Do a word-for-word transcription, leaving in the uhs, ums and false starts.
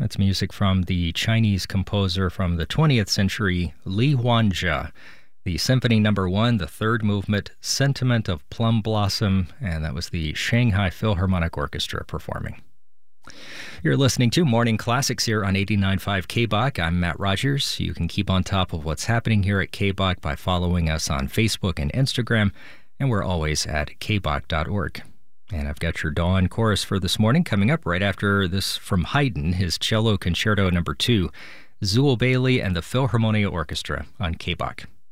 That's music from the Chinese composer from the twentieth century, Li Huanjia. The Symphony Number One, the third movement, Sentiment of Plum Blossom, and that was the Shanghai Philharmonic Orchestra performing. You're listening to Morning Classics here on eighty-nine point five K B O C. I'm Matt Rogers. You can keep on top of what's happening here at K B O C by following us on Facebook and Instagram, and we're always at k b o c dot org. And I've got your dawn chorus for this morning coming up right after this from Haydn, his Cello Concerto Number Two, Zool Bailey and the Philharmonia Orchestra on K B O C.